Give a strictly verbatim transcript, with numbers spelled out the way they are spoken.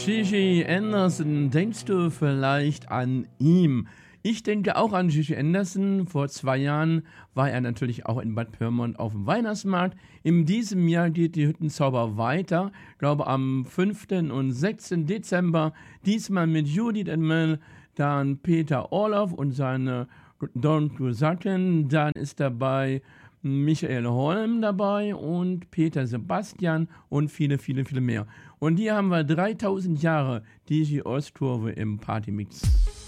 Gigi Anderson, denkst du vielleicht an ihn? Ich denke auch an Gigi Anderson. Vor zwei Jahren war er natürlich auch in Bad Pyrmont auf dem Weihnachtsmarkt. In diesem Jahr geht die Hüttenzauber weiter. Ich glaube am fünften und sechsten Dezember. Diesmal mit Judith Edmel, dann Peter Orloff und seine Don Cusatin. Dann ist dabei Michael Holm dabei und Peter Sebastian und viele, viele, viele mehr. Und hier haben wir dreitausend Jahre D J Ostkurve im Partymix.